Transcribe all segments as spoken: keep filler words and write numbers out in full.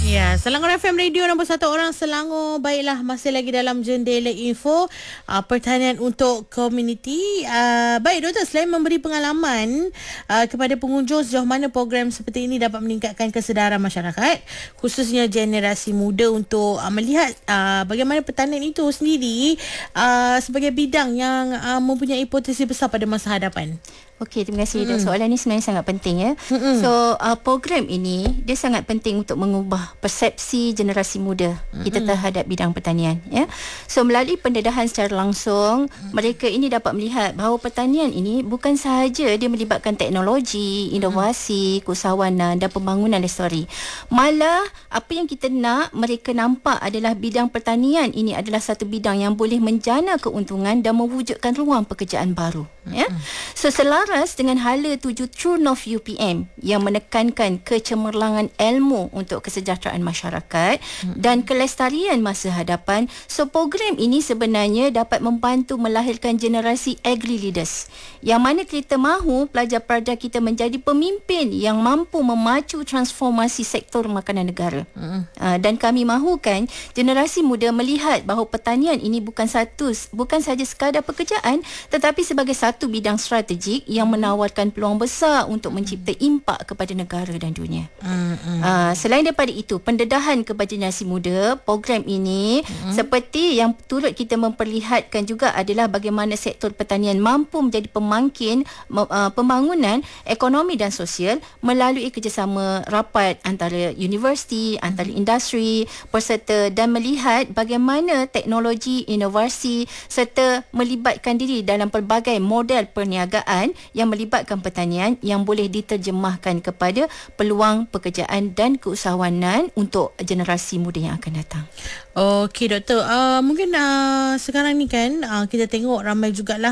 Ya, Selangor F M Radio nombor satu orang Selangor. Baiklah, masih lagi dalam Jendela Info uh, pertanian untuk komuniti. Uh, baik Doktor, selain memberi pengalaman uh, kepada pengunjung sejauh mana program seperti ini dapat meningkatkan kesedaran masyarakat, khususnya generasi muda untuk uh, melihat uh, bagaimana pertanian itu sendiri uh, sebagai bidang yang uh, mempunyai potensi besar pada masa hadapan. Okey, terima kasih. Mm. Soalan ni sebenarnya sangat penting ya. Mm-mm. So, uh, program ini dia sangat penting untuk mengubah persepsi generasi muda Mm-mm. kita terhadap bidang pertanian ya. So, melalui pendedahan secara langsung, Mm-mm. mereka ini dapat melihat bahawa pertanian ini bukan sahaja dia melibatkan teknologi, inovasi, Mm-mm. keusahawanan dan pembangunan lestari. Malah apa yang kita nak mereka nampak adalah bidang pertanian ini adalah satu bidang yang boleh menjana keuntungan dan mewujudkan ruang pekerjaan baru ya. So, selaras dengan hala tuju True North U P M yang menekankan kecemerlangan ilmu untuk kesejahteraan masyarakat hmm. dan kelestarian masa hadapan. So, program ini sebenarnya dapat membantu melahirkan generasi agri leaders yang mana kita mahu pelajar-pelajar kita menjadi pemimpin yang mampu memacu transformasi sektor makanan negara. Hmm. Uh, dan kami mahukan generasi muda melihat bahawa pertanian ini bukan satu bukan sahaja sekadar pekerjaan tetapi sebagai satu bidang strategik yang menawarkan peluang besar untuk mencipta impak kepada negara dan dunia. Mm-hmm. Uh, selain daripada itu, pendedahan kepada generasi muda, program ini mm-hmm. seperti yang turut kita memperlihatkan juga adalah bagaimana sektor pertanian mampu menjadi pemangkin uh, pembangunan ekonomi dan sosial melalui kerjasama rapat antara universiti, antara mm-hmm. industri, peserta dan melihat bagaimana teknologi, inovasi serta melibatkan diri dalam pelbagai model perniagaan yang melibatkan pertanian yang boleh diterjemahkan kepada peluang pekerjaan dan keusahawanan untuk generasi muda yang akan datang. Okey Doktor, uh, mungkin uh, sekarang ni kan uh, kita tengok ramai jugalah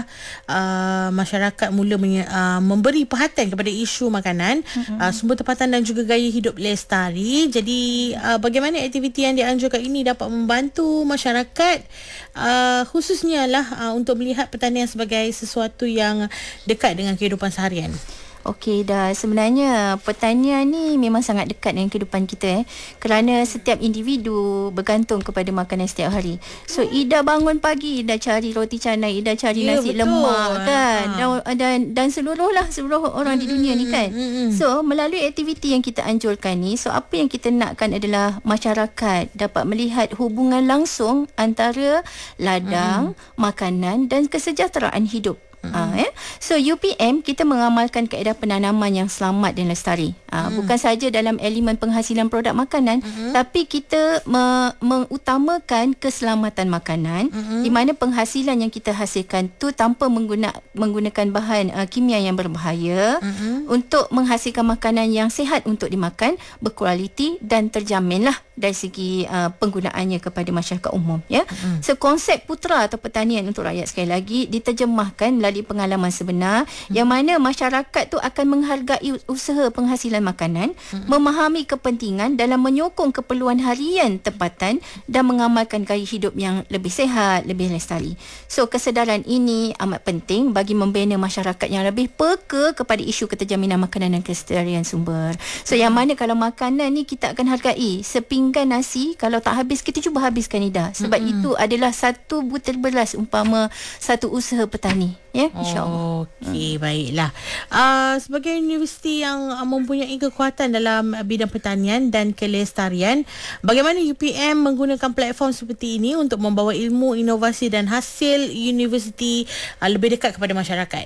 uh, masyarakat mula menye- uh, memberi perhatian kepada isu makanan, mm-hmm. uh, sumber tempatan dan juga gaya hidup lestari. Jadi uh, bagaimana aktiviti yang dianjurkan ini dapat membantu masyarakat uh, khususnya lah uh, untuk melihat pertanian sebagai sesuatu yang dekat dengan kehidupan seharian. Okey dah, sebenarnya pertanian ni memang sangat dekat dengan kehidupan kita eh. Kerana setiap individu bergantung kepada makanan setiap hari. So Ida bangun pagi, Ida cari roti canai, Ida cari ya, nasi betul. lemak kan. Ha. Dan, dan dan seluruh lah seluruh orang mm-hmm. di dunia ni kan. Mm-hmm. So melalui aktiviti yang kita anjurkan ni, so apa yang kita nakkan adalah masyarakat dapat melihat hubungan langsung antara ladang, mm-hmm. makanan dan kesejahteraan hidup. Uh, eh? So U P M kita mengamalkan kaedah penanaman yang selamat dan lestari. Uh, mm. Bukan sahaja dalam elemen penghasilan produk makanan, mm-hmm. tapi kita me- mengutamakan keselamatan makanan, mm-hmm. di mana penghasilan yang kita hasilkan tu tanpa mengguna- menggunakan bahan uh, kimia yang berbahaya, mm-hmm. untuk menghasilkan makanan yang sihat untuk dimakan, berkualiti dan terjaminlah dari segi uh, penggunaannya kepada masyarakat umum ya. Mm-hmm. So konsep Putra atau pertanian untuk rakyat sekali lagi diterjemahkan melalui pengalaman sebenar hmm. yang mana masyarakat tu akan menghargai usaha penghasilan makanan, hmm. memahami kepentingan dalam menyokong keperluan harian tempatan dan mengamalkan gaya hidup yang lebih sihat, lebih lestari. So kesedaran ini amat penting bagi membina masyarakat yang lebih peka kepada isu keterjaminan makanan dan kelestarian sumber. So hmm. yang mana kalau makanan ni kita akan hargai sepinggan nasi, kalau tak habis kita cuba habiskan Ida. Sebab hmm. itu adalah satu butir beras umpama satu usaha petani. Ya, insya-Allah. Okey, hmm. baiklah. Uh, sebagai universiti yang uh, mempunyai kekuatan dalam uh, bidang pertanian dan kelestarian, bagaimana U P M menggunakan platform seperti ini untuk membawa ilmu, inovasi dan hasil universiti uh, lebih dekat kepada masyarakat?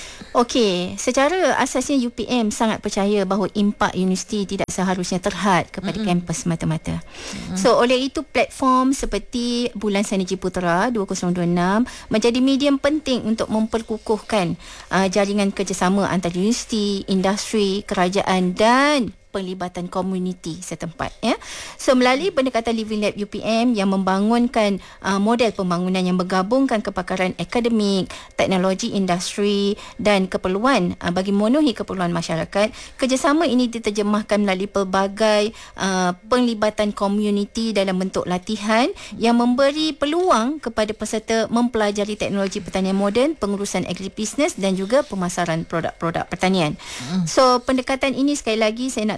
Okey, secara asasnya U P M sangat percaya bahawa impak universiti tidak seharusnya terhad kepada mm-hmm. kampus semata-mata. Mm-hmm. So oleh itu platform seperti Bulan Sinergi Putra dua ribu dua puluh enam menjadi medium penting untuk memperkukuhkan uh, jaringan kerjasama antara universiti, industri, kerajaan dan penglibatan komuniti setempat ya. So melalui pendekatan Living Lab U P M yang membangunkan uh, model pembangunan yang menggabungkan kepakaran akademik, teknologi industri dan keperluan uh, bagi memenuhi keperluan masyarakat, kerjasama ini diterjemahkan melalui pelbagai uh, penglibatan komuniti dalam bentuk latihan yang memberi peluang kepada peserta mempelajari teknologi pertanian moden, pengurusan agribusiness dan juga pemasaran produk-produk pertanian. So pendekatan ini sekali lagi saya nak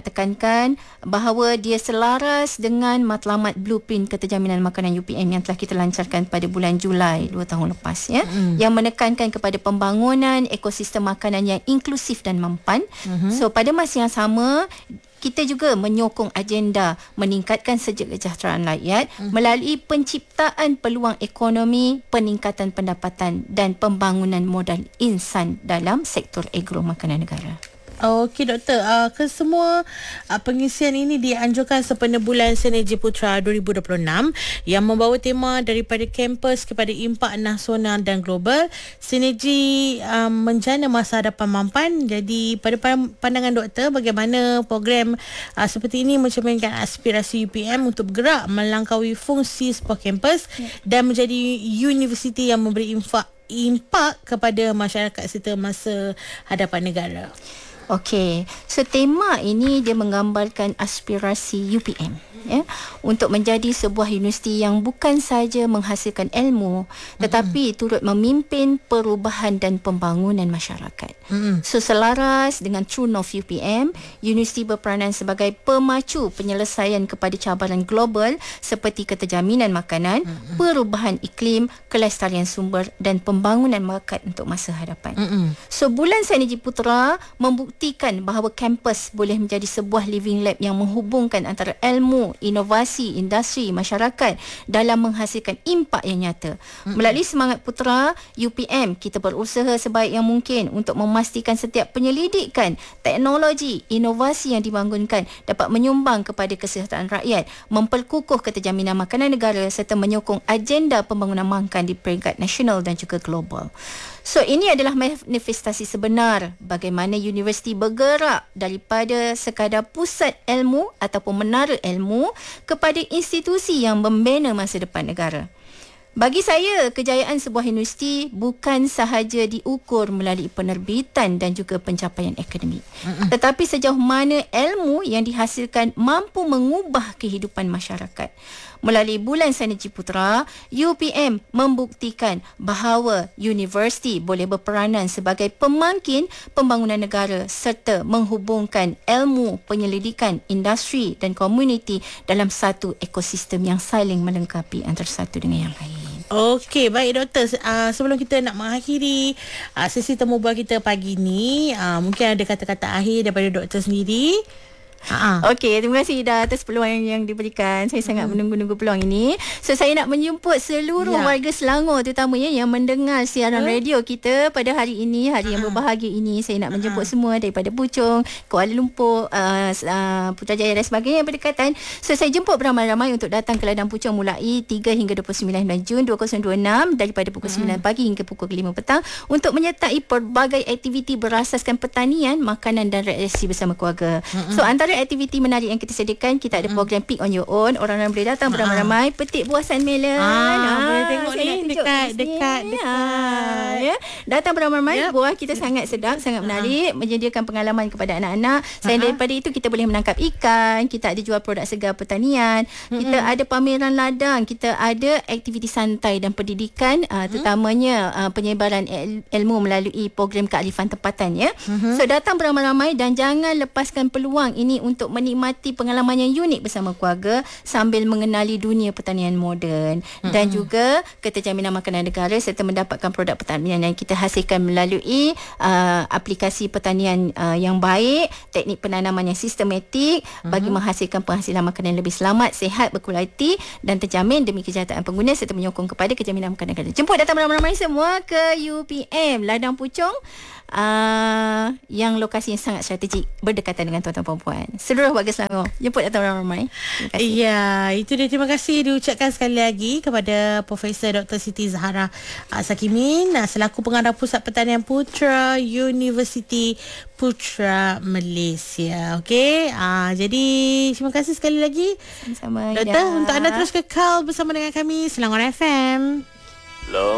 nak tekankan bahawa dia selaras dengan matlamat blueprint keterjaminan makanan U P M yang telah kita lancarkan pada bulan Julai dua tahun lepas, ya, mm. yang menekankan kepada pembangunan ekosistem makanan yang inklusif dan mempan. Mm-hmm. So pada masa yang sama, kita juga menyokong agenda meningkatkan kesejahteraan rakyat hmm. melalui penciptaan peluang ekonomi, peningkatan pendapatan dan pembangunan modal insan dalam sektor agro makanan negara. Okey doktor, uh, kesemua uh, pengisian ini dianjurkan sempena bulan Sinergi Putra dua ribu dua puluh enam yang membawa tema daripada kampus kepada impak nasional dan global, sinergi um, menjana masa hadapan mampan. Jadi pada pandangan doktor, bagaimana program uh, seperti ini mencerminkan aspirasi U P M untuk bergerak melangkaui fungsi sebuah kampus ya. dan menjadi universiti yang memberi impak impak kepada masyarakat serta masa hadapan negara. Okey, so tema ini dia menggambarkan aspirasi U P M, ya, untuk menjadi sebuah universiti yang bukan saja menghasilkan ilmu tetapi mm-hmm. turut memimpin perubahan dan pembangunan masyarakat. Mm-hmm. So selaras dengan True North U P M, universiti berperanan sebagai pemacu penyelesaian kepada cabaran global seperti keterjaminan makanan, mm-hmm. perubahan iklim, kelestarian sumber dan pembangunan market untuk masa hadapan. Mm-hmm. So bulan Sinergi Putra membuktikan buktikan bahawa kampus boleh menjadi sebuah living lab yang menghubungkan antara ilmu, inovasi, industri, masyarakat dalam menghasilkan impak yang nyata. Mm-hmm. Melalui Semangat Putra U P M, kita berusaha sebaik yang mungkin untuk memastikan setiap penyelidikan, teknologi, inovasi yang dibangunkan dapat menyumbang kepada kesihatan rakyat, memperkukuh keterjaminan makanan negara serta menyokong agenda pembangunan makan di peringkat nasional dan juga global. So ini adalah manifestasi sebenar bagaimana universiti bergerak daripada sekadar pusat ilmu ataupun menara ilmu kepada institusi yang membina masa depan negara. Bagi saya, kejayaan sebuah universiti bukan sahaja diukur melalui penerbitan dan juga pencapaian akademik. Mm-mm. Tetapi sejauh mana ilmu yang dihasilkan mampu mengubah kehidupan masyarakat. Melalui bulan Sinergi Putra, U P M membuktikan bahawa universiti boleh berperanan sebagai pemangkin pembangunan negara serta menghubungkan ilmu, penyelidikan, industri dan komuniti dalam satu ekosistem yang saling melengkapi antara satu dengan yang lain. Okey, baik doktor. Uh, sebelum kita nak mengakhiri uh, sesi temu bual kita pagi ni, uh, mungkin ada kata-kata akhir daripada doktor sendiri. Uh-huh. Okey, terima kasih Ida atas peluang yang, yang diberikan. Saya hmm. sangat menunggu-nunggu peluang ini. So saya nak menjemput seluruh ya. warga Selangor terutamanya yang mendengar siaran uh. radio kita pada hari ini, hari uh. yang berbahagia ini. Saya nak menjemput uh. semua daripada Puchong, Kuala Lumpur, uh, uh, Putrajaya dan sebagainya yang berdekatan. So saya jemput beramai-ramai untuk datang ke Ladang Puchong mulai tiga hingga dua puluh sembilan Jun dua ribu dua puluh enam daripada pukul uh. sembilan pagi hingga pukul lima petang untuk menyertai pelbagai aktiviti berasaskan pertanian, makanan dan rekreasi bersama keluarga. Uh. So antara aktiviti menarik yang kita sediakan, kita ada program Pick on Your Own. Orang-orang boleh datang beramai-ramai petik buah sunmelon. Ah, ah, boleh tengok ni dekat dekat dekat. Ah, ya. Datang beramai-ramai, yep. buah kita sangat sedap, sangat menarik, uh-huh. menyediakan pengalaman kepada anak-anak. Selain uh-huh. daripada itu, kita boleh menangkap ikan, kita ada jual produk segar pertanian, uh-huh. kita ada pameran ladang, kita ada aktiviti santai dan pendidikan, uh, terutamanya uh, penyebaran il- ilmu melalui program kearifan tempatan, ya. Uh-huh. So datang beramai-ramai dan jangan lepaskan peluang ini untuk menikmati pengalaman yang unik bersama keluarga sambil mengenali dunia pertanian moden mm-hmm. dan juga keterjaminan makanan negara serta mendapatkan produk pertanian yang kita hasilkan melalui uh, aplikasi pertanian uh, yang baik, teknik penanaman yang sistematik mm-hmm. bagi menghasilkan penghasilan makanan yang lebih selamat, sihat, berkualiti dan terjamin demi kesejahteraan pengguna serta menyokong kepada kejaminan makanan negara. Jemput datang beramai-ramai semua ke U P M Ladang Puchong uh, yang lokasinya sangat strategik berdekatan dengan tuan-tuan perempuan. Seluruh warga Selangor jemput datang ramai-ramai. Ya, itu dia. Terima kasih diucapkan sekali lagi kepada Profesor Doktor Siti Zahara Sakimin selaku pengarah Pusat Pertanian Putra Universiti Putra Malaysia. Okey, uh, jadi terima kasih sekali lagi. Sama-sama. Doktor, untuk anda terus kekal bersama dengan kami Selangor F M. Hello.